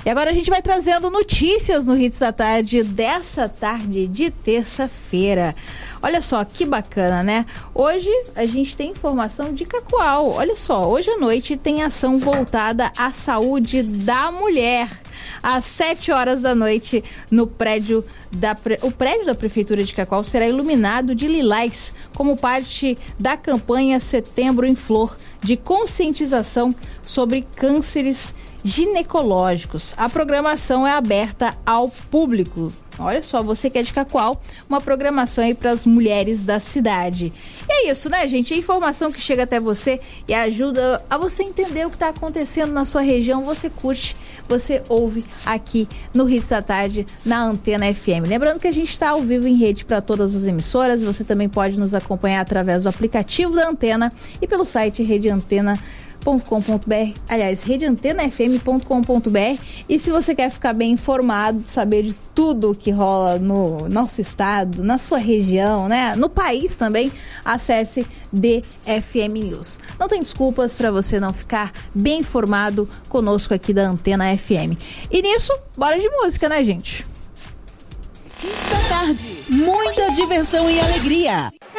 E agora a gente vai trazendo notícias no Hits da Tarde dessa tarde de terça-feira. Olha só que bacana, né? Hoje a gente tem informação de Cacoal. Olha só, hoje à noite tem ação voltada à saúde da mulher. Às 7h da noite, no prédio o prédio da Prefeitura de Cacoal será iluminado de lilás como parte da campanha Setembro em Flor, de conscientização sobre cânceres ginecológicos. A programação é aberta ao público. Olha só, você que é de Cacoal, uma programação aí para as mulheres da cidade. E é isso, né, gente? A informação que chega até você e ajuda a você entender o que está acontecendo na sua região, você curte, você ouve aqui no Hits da Tarde, na Antena FM. Lembrando que a gente está ao vivo em rede para todas as emissoras, você também pode nos acompanhar através do aplicativo da Antena e pelo site redeantena.com.br, aliás, redeantenafm.com.br. E se você quer ficar bem informado, saber de tudo que rola no nosso estado, na sua região, né, no país também, acesse DFM News. Não tem desculpas para você não ficar bem informado conosco aqui da Antena FM. E nisso, bora de música, né, gente? Hits da Tarde, muita diversão e alegria.